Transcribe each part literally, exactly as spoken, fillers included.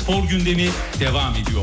spor gündemi devam ediyor.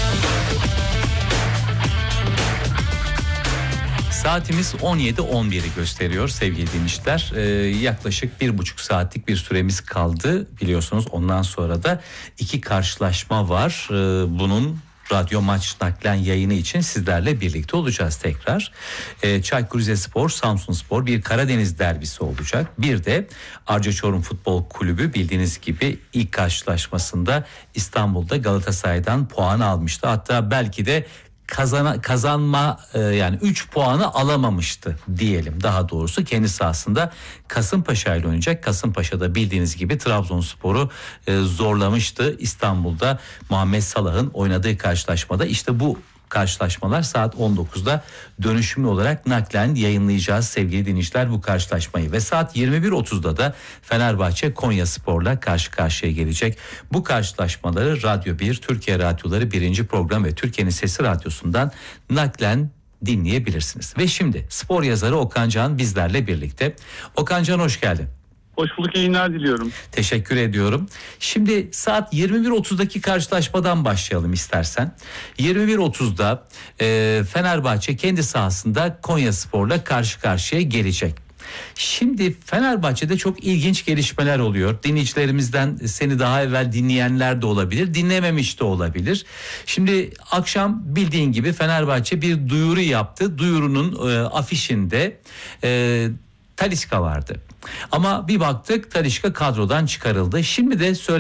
Saatimiz on yedi on biri gösteriyor sevgili dinleyiciler. Ee, yaklaşık bir buçuk saatlik bir süremiz kaldı biliyorsunuz. Ondan sonra da iki karşılaşma var. Ee, bunun radyo maç naklen yayını için sizlerle birlikte olacağız tekrar. Ee, Çaykur Rizespor, Samsunspor bir Karadeniz derbisi olacak. Bir de Arca Çorum Futbol Kulübü bildiğiniz gibi ilk karşılaşmasında İstanbul'da Galatasaray'dan puan almıştı. Hatta belki de Kazana, kazanma e, yani üç puanı alamamıştı diyelim daha doğrusu. Kendi sahasında Kasımpaşa ile oynayacak. Kasımpaşa'da bildiğiniz gibi Trabzonspor'u e, zorlamıştı. İstanbul'da Muhammed Salah'ın oynadığı karşılaşmada işte bu karşılaşmalar saat on dokuzda dönüşümlü olarak naklen yayınlayacağız sevgili dinleyiciler bu karşılaşmayı. Ve saat yirmi bir otuzda da Fenerbahçe Konyaspor'la karşı karşıya gelecek. Bu karşılaşmaları Radyo bir, Türkiye Radyoları birinci program ve Türkiye'nin Sesi Radyosu'ndan naklen dinleyebilirsiniz. Ve şimdi spor yazarı Okan Can bizlerle birlikte. Okan Can hoş geldin. Hoş bulduk, yayınlar diliyorum. Teşekkür ediyorum. Şimdi saat yirmi bir otuzdaki karşılaşmadan başlayalım istersen. yirmi bir otuzda e, Fenerbahçe kendi sahasında Konyaspor'la karşı karşıya gelecek. Şimdi Fenerbahçe'de çok ilginç gelişmeler oluyor. Dinleyicilerimizden seni daha evvel dinleyenler de olabilir, dinlememiş de olabilir. Şimdi akşam bildiğin gibi Fenerbahçe bir duyuru yaptı. Duyurunun e, afişinde e, Talisca vardı. Ama bir baktık Talisca kadrodan çıkarıldı. Şimdi de söyle